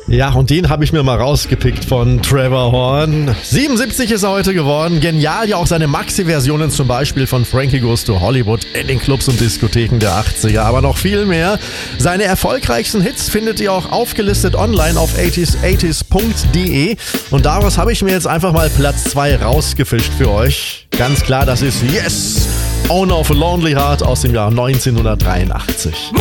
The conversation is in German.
Ja, und den habe ich mir mal rausgepickt von Trevor Horn. 77 ist er heute geworden. Genial ja auch seine Maxi-Versionen zum Beispiel von Frankie Goes to Hollywood in den Clubs und Diskotheken der 80er. Aber noch viel mehr. Seine erfolgreichsten Hits findet ihr auch aufgelistet online auf 80s.de. Und daraus habe ich mir jetzt einfach mal Platz 2 rausgefischt für euch. Ganz klar, das ist Yes! Owner of a Lonely Heart aus dem Jahr 1983.